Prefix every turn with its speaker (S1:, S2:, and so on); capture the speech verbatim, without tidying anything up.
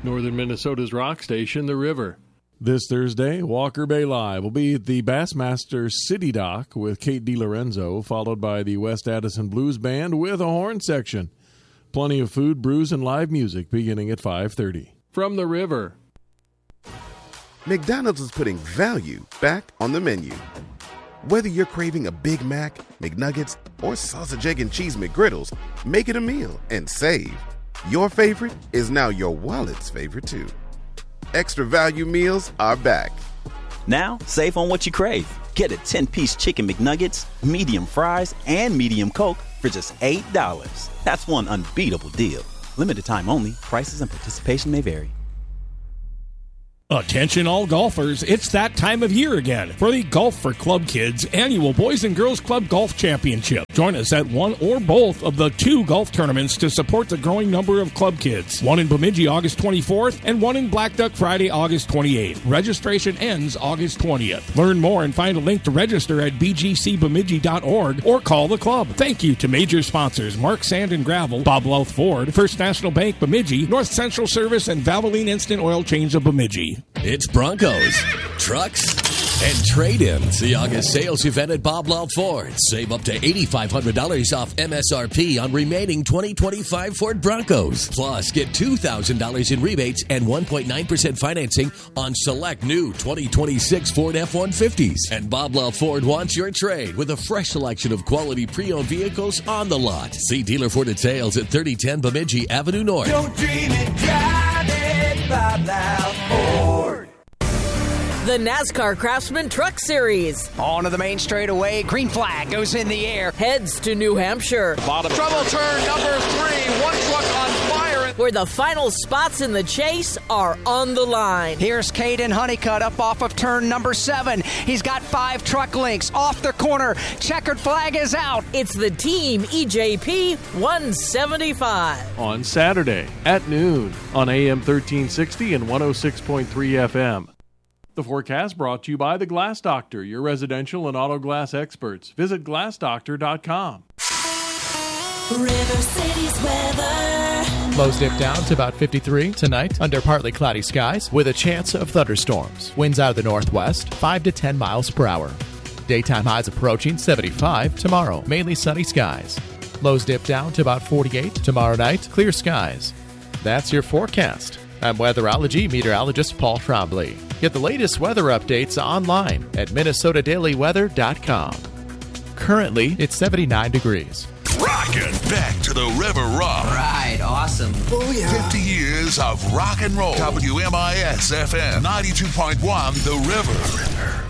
S1: Northern Minnesota's rock station, The River.
S2: This Thursday, Walker Bay Live will be at the Bassmaster City Dock with Kate DiLorenzo, followed by the West Addison Blues Band with a horn section. Plenty of food, brews, and live music beginning at five thirty.
S1: From The River.
S3: McDonald's is putting value back on the menu. Whether you're craving a Big Mac, McNuggets, or sausage, egg, and cheese McGriddles, make it a meal and save. Your favorite is now your wallet's favorite, too. Extra value meals are back.
S4: Now, save on what you crave. Get a ten-piece Chicken McNuggets, medium fries, and medium Coke for just eight dollars. That's one unbeatable deal. Limited time only. Prices and participation may vary.
S5: Attention all golfers, it's that time of year again for the Golf for Club Kids annual Boys and Girls Club Golf Championship. Join us at one or both of the two golf tournaments to support the growing number of club kids. One in Bemidji August twenty-fourth and one in Black Duck Friday August twenty-eighth. Registration ends August twentieth. Learn more and find a link to register at b g c bemidji dot org or call the club. Thank you to major sponsors Mark Sand and Gravel, Bob Louth Ford, First National Bank Bemidji, North Central Service, and Valvoline Instant Oil Change of Bemidji.
S6: It's Broncos, trucks, and trade-ins. The August sales event at Bob Louth Ford. Save up to eight thousand five hundred dollars off M S R P on remaining twenty twenty-five Ford Broncos. Plus, get two thousand dollars in rebates and one point nine percent financing on select new twenty twenty-six Ford F one fifties. And Bob Louth Ford wants your trade with a fresh selection of quality pre-owned vehicles on the lot. See dealer for details at thirty ten Bemidji Avenue North.
S7: Don't dream it, drive it, Bob Louth Ford.
S8: The NASCAR Craftsman Truck Series.
S9: On to the main straightaway. Green flag goes in the air.
S8: Heads to New Hampshire.
S9: Bottom. Trouble turn number three. One truck on fire.
S8: Where the final spots in the chase are on the line.
S9: Here's Caden Honeycutt up off of turn number seven. He's got five truck links off the corner. Checkered flag is out.
S8: It's the Team E J P one seventy-five.
S1: On Saturday at noon on A M thirteen sixty and one oh six point three F M. The forecast brought to you by The Glass Doctor, your residential and auto glass experts. Visit glass doctor dot com.
S10: River City's weather.
S11: Lows dip down to about fifty-three tonight under partly cloudy skies with a chance of thunderstorms. Winds out of the northwest, five to ten miles per hour. Daytime highs approaching seventy-five tomorrow, mainly sunny skies. Lows dip down to about forty-eight tomorrow night, clear skies. That's your forecast. I'm weatherology meteorologist Paul Trombley. Get the latest weather updates online at minnesota daily weather dot com. Currently, it's seventy-nine degrees.
S12: Rockin' back to the River Rock.
S9: Right, awesome.
S12: Oh, yeah. fifty years of rock and roll. W M I S F M ninety-two point one, The River. The River.